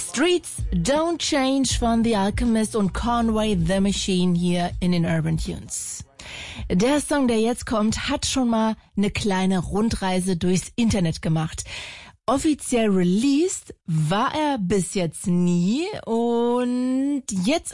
Streets Don't Change von The Alchemist und Conway the Machine hier in den Urban Tunes. Der Song, der jetzt kommt, hat schon mal eine kleine Rundreise durchs Internet gemacht. Offiziell released war er bis jetzt nie und jetzt